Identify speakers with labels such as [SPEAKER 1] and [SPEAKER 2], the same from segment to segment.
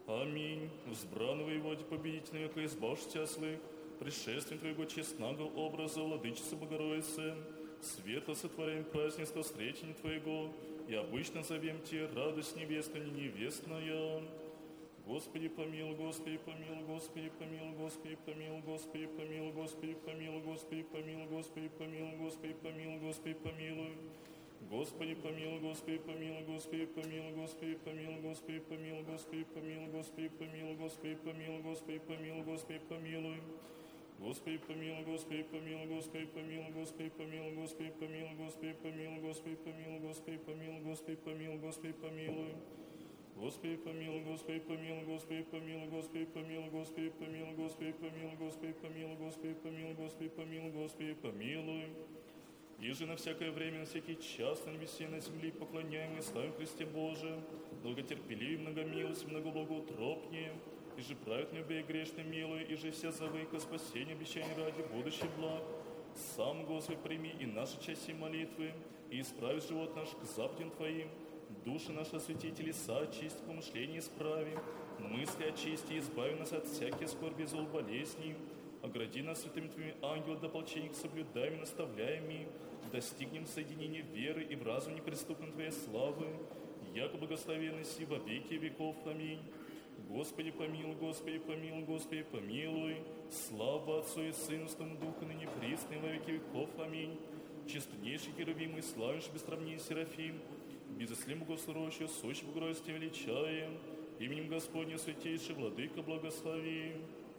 [SPEAKER 1] Аминь. Взбран воеводе победитель, яко избавшись от злых, пришествием Твоего честного образа, владычицы Богородицы, светло сотворяем празднество встретения Твоего, и обычно зовем Тебе радость небесная, невестная. Господи помилуй, Господи помилуй, Господи помилуй, Господи помилуй, Господи помилуй, Господи помилуй, Господи помилуй, Господи помилуй, Господи помилуй, Господи помилуй. Господи помилуй, Господи помилуй, Господи помилуй, Господи помилуй, Господи помилуй, Господи помилуй, Господи помилуй, Господи помилуй, Господи помилуй, Господи помилуй. Господи помилуй, Господи помилуй, Господи помилуй, Господи помилуй, Господи помилуй, Господи помилуй, Господи помилуй, Господи помилуй, Господи помилуй, Господи помилуй. Господи помилуй, Господи помилуй, Господи помилуй, Господи помилуй, Господи помилуй, Господи помилуй, Господи помилуй, Господи помилуй, Господи помилуй, Господи помилуй. Иже на всякое время, на всякий час, на небесе и на земле поклоняем и славим Христе Божие, долготерпеливый, многомилостивый, многоблагоутробнее, и же праведный, любя и грешный, милый, и же вся завыка спасения, обещаний ради будущих благ. Сам, Господи, прими и наши части молитвы, и исправи живот наш к заповедям Твоим, души наши осветители соочисти, помышления исправи, мысли очисти, избави нас от всяких скорби, зол, болезней, огради нас святыми Твоими ангелами, до ополчения соблюдаем и наставляем, достигнем соединения веры и в разум неприступной Твоей славы, яко благословенности во веки веков. Аминь. Господи помилуй, Господи помилуй, Господи помилуй. Слава Отцу и Сыну, Святому Духу, ныне присно и во веки веков. Аминь. Честнейший Херувим и славишь без сравнения Серафим, безыслим богослужащего, сущий Богородице величаем, именем Господня святейший Владыка благослови.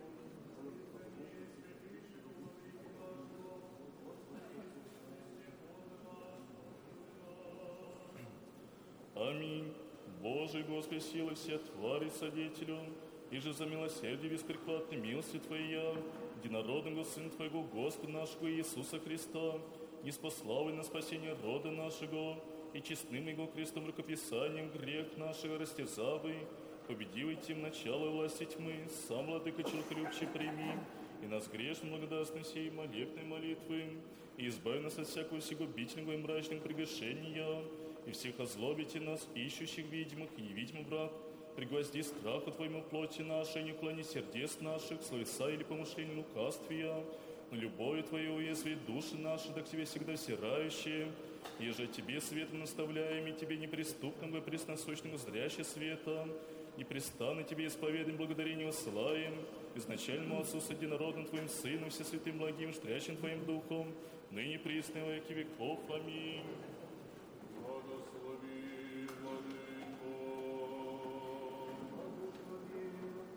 [SPEAKER 1] Аминь. Божий Господи, силы все твари содетелю, и же за милосердие беспрекладной милости Твоя, единородного Сына Твоего, Господа нашего Иисуса Христа, неспославый на спасение рода нашего, и честным Его крестом рукописанием грех нашего растерзавый, победивый тем начало власти тьмы, сам, Владыка человеколюбче, прими, и нас грешным благодастным сей молебной молитвы, и избави нас от всякого сего бительного и мрачного прегрешения, и всех озлобите нас, ищущих видимых и невидимых враг, пригвозди страху Твоему плоти нашей, не клони сердец наших, словеса или помышления лукавствия, но любовью Твоей уязви души наши, да к Тебе всегда взирающие, еже Тебе светом наставляем, и Тебе неприступного и пресносущного зрящего света, непрестанно Тебе исповедаем, благодарение усылаем, изначальному Отцу с единородным Твоим Сыном, всесвятым благим, штрящим Твоим Духом, ныне присно во веки веков. Аминь.